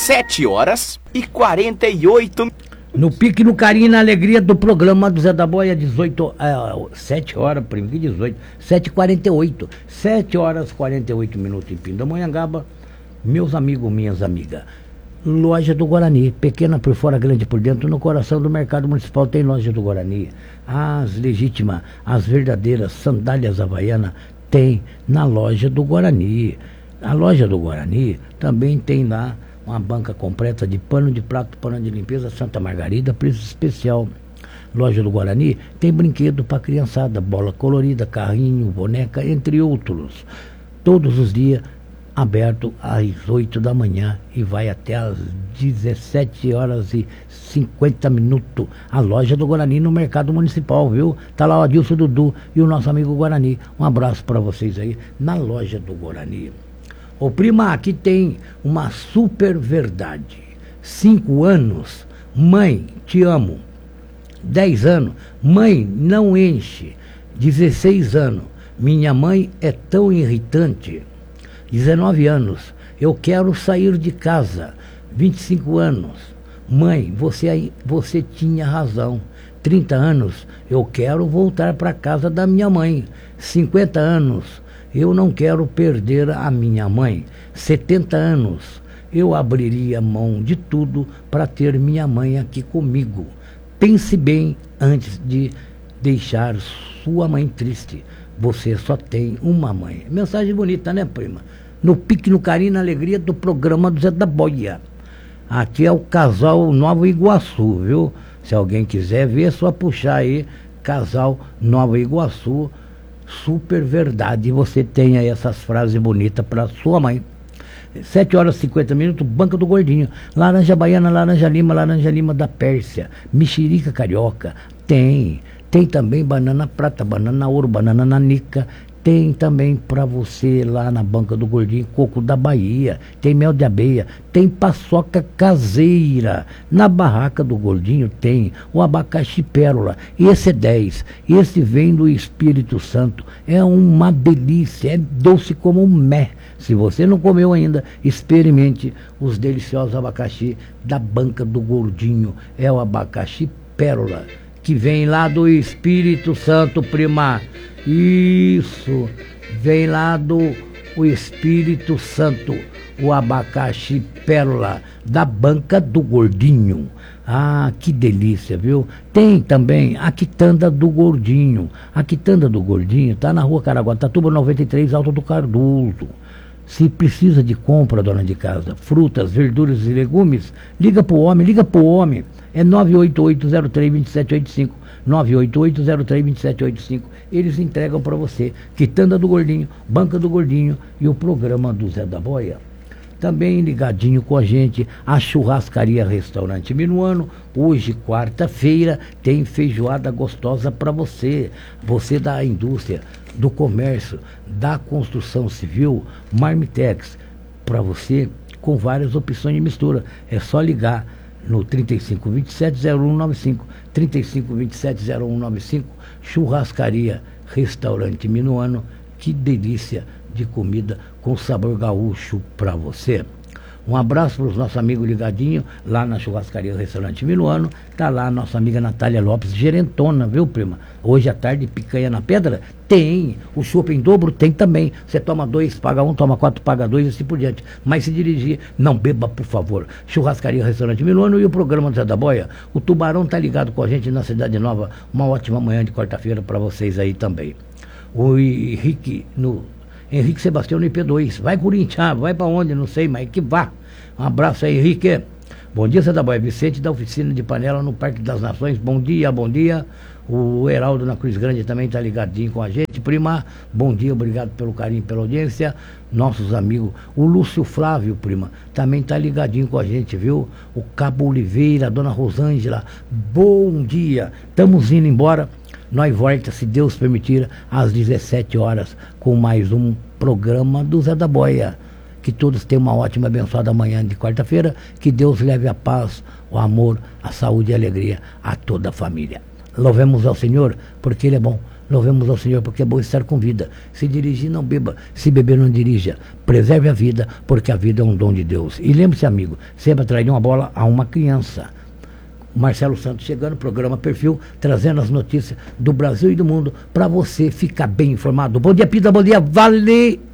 7h48. No pique, no carinho e na alegria do programa do Zé da Boia, 7 horas, primeiro 18, 7h48, 7h48 em Pindamonhangaba. Meus amigos, minhas amigas, Loja do Guarani, pequena por fora, grande por dentro, no coração do mercado municipal tem Loja do Guarani. As legítimas, as verdadeiras sandálias havaianas tem na Loja do Guarani. A Loja do Guarani também tem lá uma banca completa de pano de prato, pano de limpeza Santa Margarida, preço especial. Loja do Guarani tem brinquedo para criançada, bola colorida, carrinho, boneca, entre outros. Todos os dias aberto às 8 da manhã e vai até às 17h50. A Loja do Guarani no mercado municipal, viu? Tá lá o Adilson Dudu e o nosso amigo Guarani. Um abraço para vocês aí na Loja do Guarani. Ô prima, aqui tem uma super verdade. 5 anos, mãe, te amo. 10 anos, mãe, não enche. 16 anos, minha mãe é tão irritante. 19 anos, eu quero sair de casa. 25 anos, mãe, você tinha razão. 30 anos, eu quero voltar para casa da minha mãe. 50 anos, eu não quero perder a minha mãe. 70 anos, eu abriria mão de tudo para ter minha mãe aqui comigo. Pense bem antes de deixar sua mãe triste. Você só tem uma mãe. Mensagem bonita, né, prima? No pique, no carinho, na alegria do programa do Zé da Boia. Aqui é o casal Nova Iguaçu, viu? Se alguém quiser ver, é só puxar aí, casal Nova Iguaçu. Super verdade, você tem aí essas frases bonitas para sua mãe. 7h50, Banca do Gordinho. Laranja baiana, laranja lima da Pérsia, mexerica carioca, tem também banana prata, banana ouro, banana nanica. Tem também para você lá na Banca do Gordinho, coco da Bahia, tem mel de abelha, tem paçoca caseira. Na Barraca do Gordinho tem o abacaxi pérola, esse é 10, esse vem do Espírito Santo, é uma delícia, é doce como um mé. Se você não comeu ainda, experimente os deliciosos abacaxi da Banca do Gordinho, é o abacaxi pérola, que vem lá do Espírito Santo, prima. Isso, vem lá do Espírito Santo, o abacaxi pérola da Banca do Gordinho. Ah, que delícia, viu? Tem também a quitanda do Gordinho. A quitanda do Gordinho tá na Rua Caraguatatuba 93, Alto do Cardoso. Se precisa de compra, dona de casa, frutas, verduras e legumes, liga pro homem. É 988-03-2785. 988-03-2785. Eles entregam para você. Quitanda do Gordinho, Banca do Gordinho e o programa do Zé da Boia. Também ligadinho com a gente, a Churrascaria Restaurante Minuano. Hoje, quarta-feira, tem feijoada gostosa para você. Você da indústria, do comércio, da construção civil, Marmitex, para você com várias opções de mistura. É só ligar no 3527-0195, 3527-0195, Churrascaria Restaurante Minuano. Que delícia de comida com sabor gaúcho para você. Um abraço para os nossos amigos ligadinhos lá na Churrascaria Restaurante Minuano. Tá lá a nossa amiga Natália Lopes, gerentona, viu, prima? Hoje à tarde, picanha na pedra? Tem. O chopp em dobro? Tem também. Você toma 2, paga 1, toma 4, paga 2 e assim por diante. Mas se dirigir, não beba, por favor. Churrascaria Restaurante Minuano e o programa do Zé da Boia. O Tubarão tá ligado com a gente na Cidade Nova. Uma ótima manhã de quarta-feira para vocês aí também. O Henrique Sebastião no IP2. Vai Corinthians, vai para onde? Não sei, mas que vá. Um abraço aí, Henrique. Bom dia, Zé da Boia. Vicente da Oficina de Panela no Parque das Nações. Bom dia, bom dia. O Heraldo na Cruz Grande também está ligadinho com a gente. Prima, bom dia, obrigado pelo carinho, pela audiência. Nossos amigos, o Lúcio Flávio, prima, também está ligadinho com a gente, viu? O Cabo Oliveira, a dona Rosângela, bom dia. Estamos indo embora. Nós volta, se Deus permitir, às 17 horas com mais um programa do Zé da Boia. Que todos tenham uma ótima, abençoada manhã de quarta-feira. Que Deus leve a paz, o amor, a saúde e a alegria a toda a família. Louvemos ao Senhor, porque Ele é bom. Louvemos ao Senhor, porque é bom estar com vida. Se dirigir, não beba. Se beber, não dirija. Preserve a vida, porque a vida é um dom de Deus. E lembre-se, amigo, sempre atrair uma bola a uma criança. Marcelo Santos chegando, programa Perfil, trazendo as notícias do Brasil e do mundo para você ficar bem informado. Bom dia, Pita, bom dia, vale!